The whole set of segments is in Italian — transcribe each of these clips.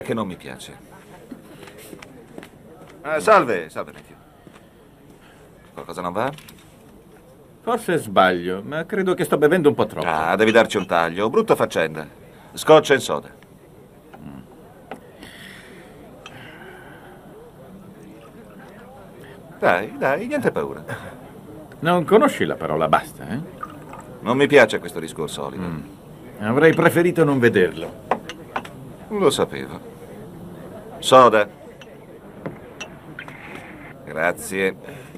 che non mi piace. Salve, Matthew. Qualcosa non va? Forse sbaglio, ma credo che sto bevendo un po' troppo. Ah, devi darci un taglio. Brutta faccenda. Scotch e soda. Dai, niente paura. Non conosci la parola basta, eh? Non mi piace questo discorso, Oliver. Avrei preferito non vederlo. Lo sapevo. Soda. Grazie.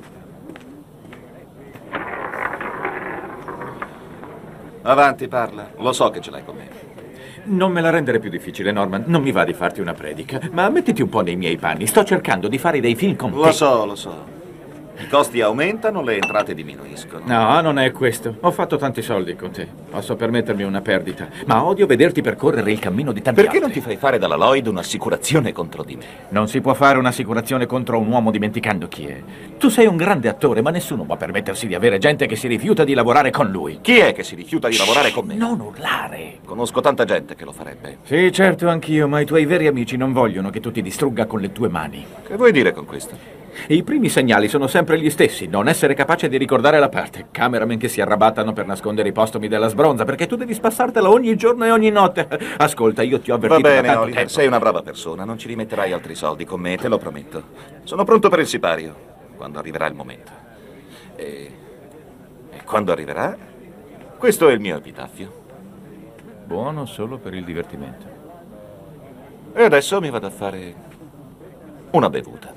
Avanti, parla. Lo so che ce l'hai con me. Non me la rendere più difficile, Norman. Non mi va di farti una predica, ma mettiti un po' nei miei panni. Sto cercando di fare dei film con te. Lo so. I costi aumentano, le entrate diminuiscono. No, non è questo. Ho fatto tanti soldi con te. Posso permettermi una perdita, ma odio vederti percorrere il cammino di tanti Perché altri. non ti fai fare dalla Lloyd un'assicurazione contro di me? Non si può fare un'assicurazione contro un uomo dimenticando chi è. Tu sei un grande attore, ma nessuno può permettersi di avere gente che si rifiuta di lavorare con lui. Chi è che si rifiuta di lavorare con me? Non urlare. Conosco tanta gente che lo farebbe. Sì, certo, anch'io, ma i tuoi veri amici non vogliono che tu ti distrugga con le tue mani. Che vuoi dire con questo? I primi segnali sono sempre gli stessi: non essere capace di ricordare la parte, cameraman che si arrabattano per nascondere i postumi della sbronza, perché tu devi spassartela ogni giorno e ogni notte. Ascolta, io ti ho avvertito Va da bene, tanto Oliver, tempo. sei una brava persona, non ci rimetterai altri soldi con me, te lo prometto. Sono pronto per il sipario, quando arriverà il momento. E quando arriverà, questo è il mio epitaffio. Buono solo per il divertimento. E adesso mi vado a fare una bevuta.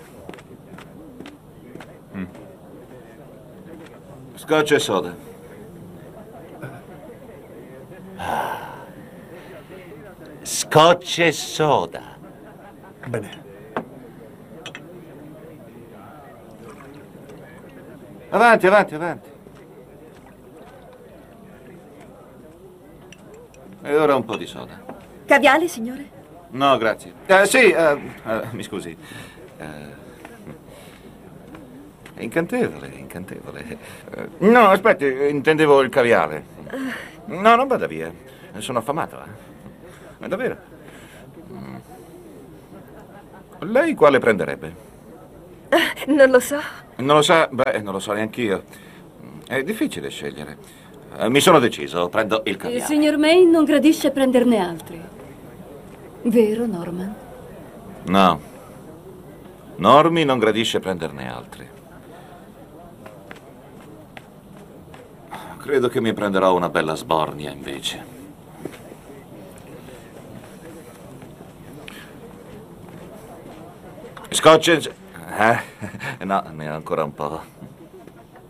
Scotch e soda. Scotch e soda. Bene. Avanti. E ora un po' di soda. Caviale, signore? No, grazie. Sì, mi scusi. È incantevole. No, aspetti, intendevo il caviale. No, non vada via. Sono affamato, eh. Davvero. Lei quale prenderebbe? Non lo so. Non lo sa? Beh, non lo so neanch'io. È difficile scegliere. Mi sono deciso, prendo il Il caviale. signor May non gradisce prenderne altri. Vero, Norman? No. Normi non gradisce prenderne altri. Credo che mi prenderò una bella sbornia, invece. Scotch e... No, ne ho ancora un po'.